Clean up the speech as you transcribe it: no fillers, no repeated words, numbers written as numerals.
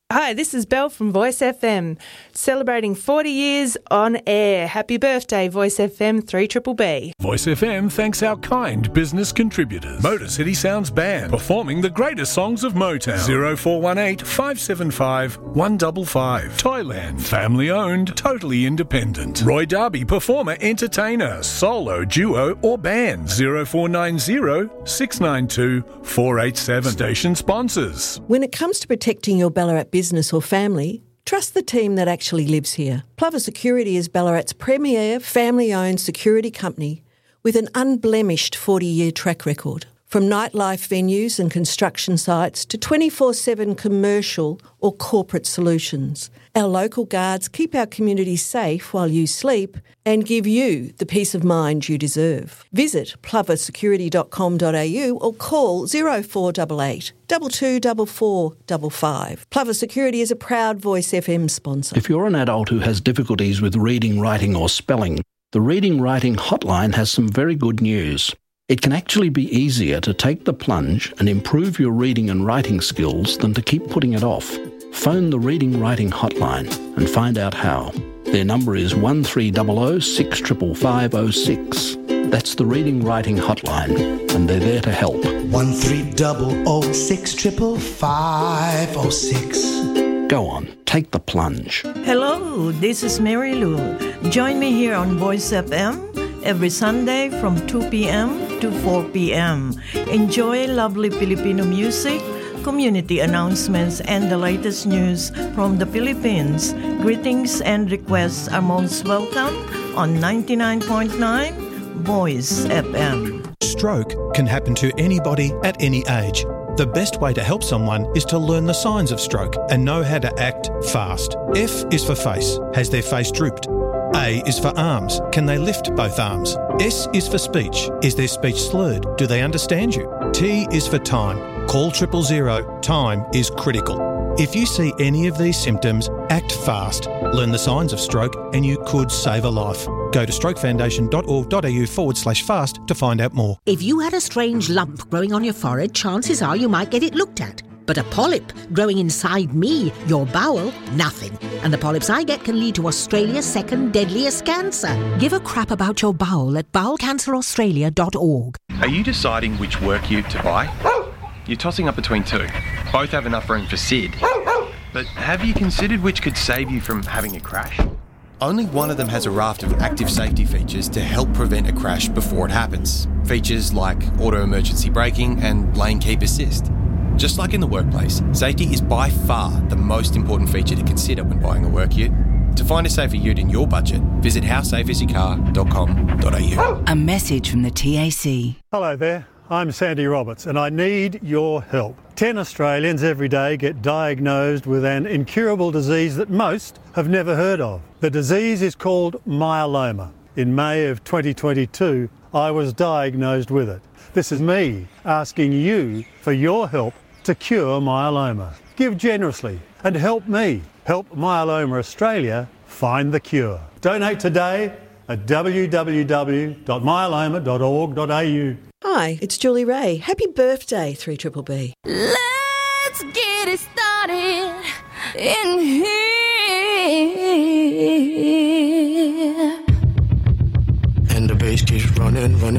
Hi, this is Belle from Voice FM, celebrating 40 years on air. Happy birthday, Voice FM 3BBB. Voice FM thanks our kind business contributors. Motor City Sounds Band, performing the greatest songs of Motown. 0418 575 155. Thailand, family owned, totally independent. Roy Darby, performer, entertainer, solo, duo or band. 0490 692 487. Station sponsors. When it comes to protecting your Ballarat business or family, trust the team that actually lives here. Plover Security is Ballarat's premier family-owned security company with an unblemished 40-year track record. From nightlife venues and construction sites to 24/7 commercial or corporate solutions, our local guards keep our community safe while you sleep and give you the peace of mind you deserve. Visit ploversecurity.com.au or call 0488 224455. Plover Security is a proud Voice FM sponsor. If you're an adult who has difficulties with reading, writing or spelling, the Reading Writing Hotline has some very good news. It can actually be easier to take the plunge and improve your reading and writing skills than to keep putting it off. Phone the Reading Writing Hotline and find out how. Their number is 1300 65506. That's the Reading Writing Hotline, and they're there to help. 1300 65506. Go on, take the plunge. Hello, this is Mary Lou. Join me here on Voice FM every Sunday from 2 p.m. to 4 p.m. Enjoy lovely Filipino music, community announcements, and the latest news from the Philippines. Greetings and requests are most welcome on 99.9 Voice FM. Stroke can happen to anybody at any age. The best way to help someone is to learn the signs of stroke and know how to act fast. F is for face. Has their face drooped? A is for arms. Can they lift both arms? S is for speech. Is their speech slurred? Do they understand you? T is for time. Call 000. Time is critical. If you see any of these symptoms, act fast. Learn the signs of stroke and you could save a life. Go to strokefoundation.org.au/fast to find out more. If you had a strange lump growing on your forehead, chances are you might get it looked at. But a polyp growing inside me, your bowel, nothing. And the polyps I get can lead to Australia's second deadliest cancer. Give a crap about your bowel at bowelcanceraustralia.org. Are you deciding which work ute to buy? You're tossing up between two. Both have enough room for Sid. But have you considered which could save you from having a crash? Only one of them has a raft of active safety features to help prevent a crash before it happens. Features like auto emergency braking and lane keep assist. Just like in the workplace, safety is by far the most important feature to consider when buying a work ute. To find a safer ute in your budget, visit howsafeisyourcar.com.au. A message from the TAC. Hello there, I'm Sandy Roberts and I need your help. 10 Australians every day get diagnosed with an incurable disease that most have never heard of. The disease is called myeloma. In May of 2022, I was diagnosed with it. This is me asking you for your help to cure myeloma. Give generously and help me help Myeloma Australia find the cure. Donate today at www.myeloma.org.au. Hi, it's Julie Ray. Happy birthday, 3BBB. Let's get it started in here. And the bass keeps running.